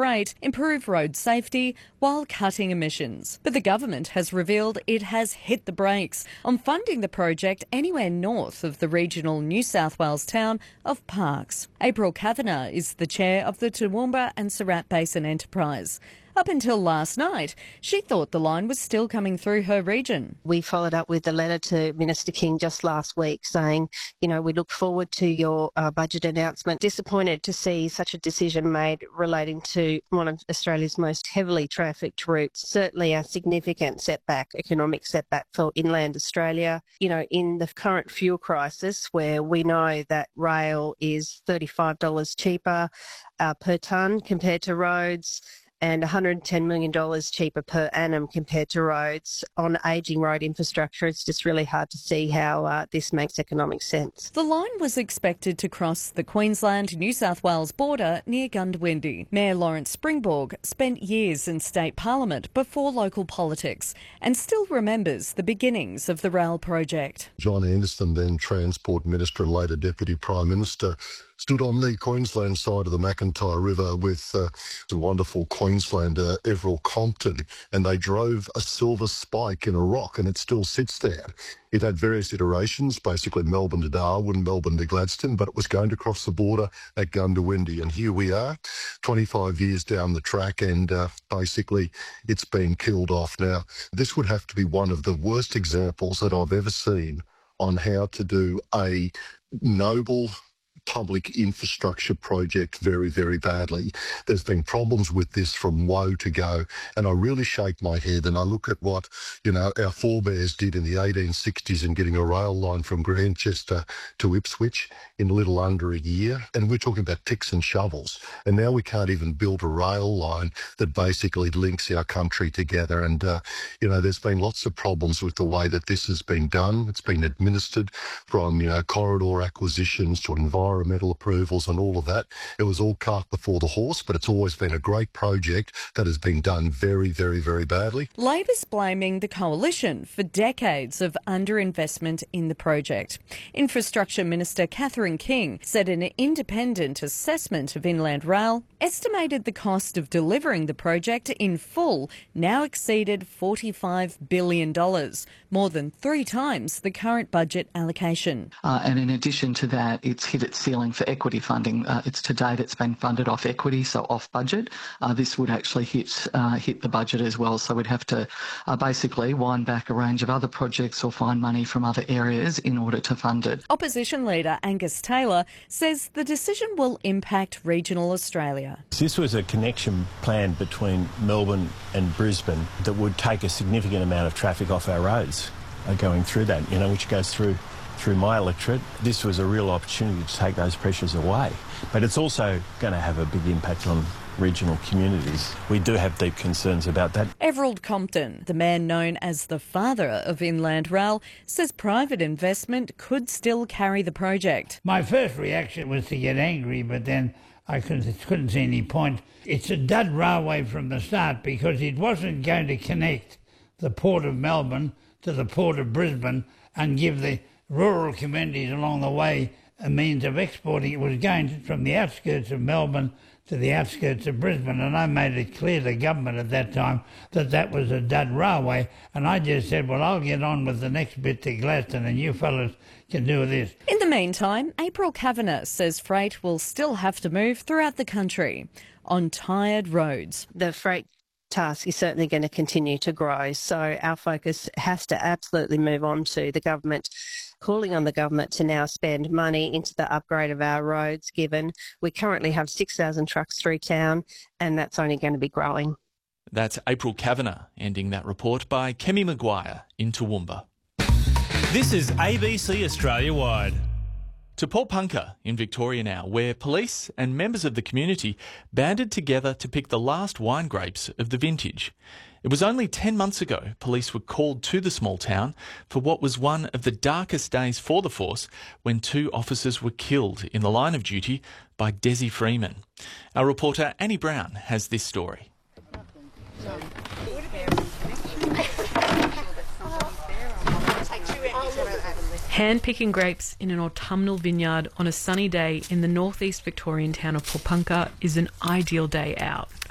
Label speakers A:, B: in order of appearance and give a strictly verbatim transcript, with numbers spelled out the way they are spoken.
A: freight, improve road safety while cutting emissions. But the government has revealed it has hit the brakes on funding the project anywhere north of the regional New South Wales town of Parkes. April Kavanagh is the chair of the Toowoomba and Surat Basin Enterprise. Up until last night, she thought the line was still coming through her region.
B: We followed up with a letter to Minister King just last week saying, you know, we look forward to your uh, budget announcement. Disappointed to see such a decision made relating to one of Australia's most heavily trafficked routes. Certainly a significant setback, economic setback for inland Australia. You know, in the current fuel crisis where we know that rail is thirty-five dollars cheaper uh, per tonne compared to roads, and one hundred ten million dollars cheaper per annum compared to roads. On ageing road infrastructure, it's just really hard to see how uh, this makes economic sense.
A: The line was expected to cross the Queensland-New South Wales border near Goondiwindi. Mayor Lawrence Springborg spent years in state parliament before local politics and still remembers the beginnings of the rail project.
C: John Anderson, then Transport Minister and later Deputy Prime Minister, stood on the Queensland side of the McIntyre River with uh, the wonderful Queenslander Everil Compton, and they drove a silver spike in a rock, and it still sits there. It had various iterations, basically Melbourne to Darwin, Melbourne to Gladstone, but it was going to cross the border at Goondiwindi. And here we are, twenty-five years down the track, and uh, basically it's been killed off. Now, this would have to be one of the worst examples that I've ever seen on how to do a noble public infrastructure project very, very badly. There's been problems with this from woe to go, and I really shake my head and I look at what, you know, our forebears did in the eighteen sixties in getting a rail line from Grantchester to Ipswich in a little under a year, and we're talking about picks and shovels, and now we can't even build a rail line that basically links our country together. And uh, you know, there's been lots of problems with the way that this has been done. It's been administered, from, you know, corridor acquisitions to environmental environmental approvals and all of that. It was all cart before the horse, but it's always been a great project that has been done very, very, very badly.
A: Labor's blaming the coalition for decades of underinvestment in the project. Infrastructure Minister Catherine King said an independent assessment of Inland Rail estimated the cost of delivering the project in full now exceeded forty-five billion dollars, more than three times the current budget allocation.
D: Uh, and in addition to that, it's hit its ceiling for equity funding. Uh, it's to date it's been funded off equity, so off budget. Uh, this would actually hit uh, hit the budget as well, so we'd have to uh, basically wind back a range of other projects or find money from other areas in order to fund it.
A: Opposition leader Angus Taylor says the decision will impact regional Australia.
E: This was a connection plan between Melbourne and Brisbane that would take a significant amount of traffic off our roads uh, going through that, you know, which goes through through my electorate. This was a real opportunity to take those pressures away. But it's also going to have a big impact on regional communities. We do have deep concerns about that.
A: Everil Compton, the man known as the father of Inland Rail, says private investment could still carry the project.
F: My first reaction was to get angry, but then I couldn't, couldn't see any point. It's a dud railway from the start because it wasn't going to connect the Port of Melbourne to the Port of Brisbane and give the rural communities along the way a means of exporting. It was going from the outskirts of Melbourne to the outskirts of Brisbane, and I made it clear to government at that time that that was a dud railway, and I just said, well, I'll get on with the next bit to Gladstone and you fellas can do this.
A: In the meantime, April Kavanagh says freight will still have to move throughout the country on tired roads.
B: The freight task is certainly going to continue to grow, so our focus has to absolutely move on to the government, calling on the government to now spend money into the upgrade of our roads, given we currently have six thousand trucks through town and that's only going to be growing.
G: That's April Kavanagh, ending that report by Kemi Maguire in Toowoomba.
H: This is A B C Australia Wide.
G: To Port Punker in Victoria now, where police and members of the community banded together to pick the last wine grapes of the vintage. It was only ten months ago police were called to the small town for what was one of the darkest days for the force, when two officers were killed in the line of duty by Desi Freeman. Our reporter Annie Brown has this story.
I: Hand-picking grapes in an autumnal vineyard on a sunny day in the northeast Victorian town of Port Punker is an ideal day out.